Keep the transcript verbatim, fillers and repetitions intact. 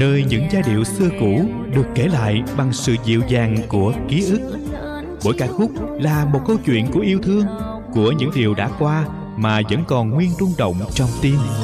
nơi những giai điệu xưa cũ được kể lại bằng sự dịu dàng của ký ức. Mỗi ca khúc là một câu chuyện của yêu thương, của những điều đã qua mà vẫn còn nguyên rung động trong tim.